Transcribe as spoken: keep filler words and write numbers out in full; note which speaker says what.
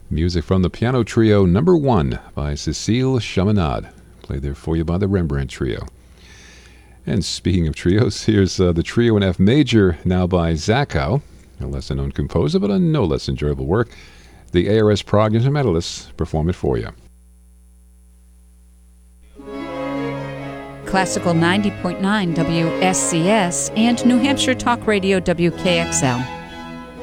Speaker 1: Music from the piano trio number one by Cécile Chaminade, played there for you by the Rembrandt Trio. And speaking of trios, here's uh, the trio in F major, now by Zachow, a lesser-known composer, but a no less enjoyable work. The A R S Prague Instrumentalists perform it for you.
Speaker 2: Classical ninety point nine W S C S and New Hampshire Talk Radio W K X L.